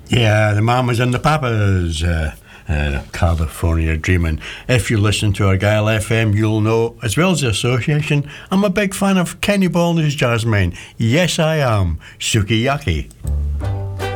Yeah, the Mamas and the Papas, California Dreamin'. If you listen to Argyle FM, you'll know, as well as the association, I'm a big fan of Kenny Ball and his Jazzmen. Yes, I am. Sukiyaki.